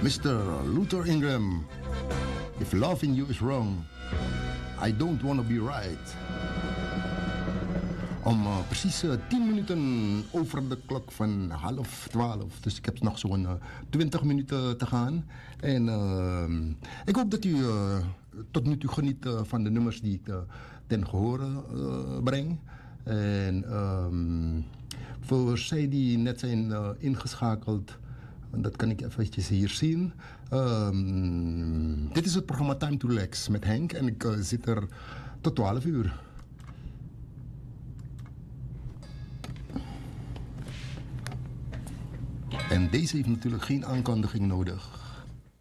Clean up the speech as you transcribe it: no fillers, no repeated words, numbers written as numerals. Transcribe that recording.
Mr. Luther Ingram, if loving you is wrong, I don't want to be right. Om precies 10 minuten over de klok van 11:30. Dus ik heb nog zo'n 20 minuten te gaan. En ik hoop dat u tot nu toe geniet van de nummers die ik ten gehore breng. En voor zij die net zijn ingeschakeld, dat kan ik eventjes hier zien. Dit is het programma Time to Relax met Henk. En ik zit er tot 12 uur. En deze heeft natuurlijk geen aankondiging nodig.